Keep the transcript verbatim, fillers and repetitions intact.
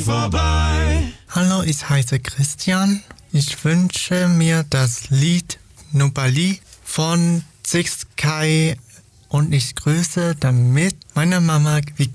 vorbei. Hallo, ich heiße Christian. Ich wünsche mir das Lied Nobali von six Kai und ich grüße damit meine Mama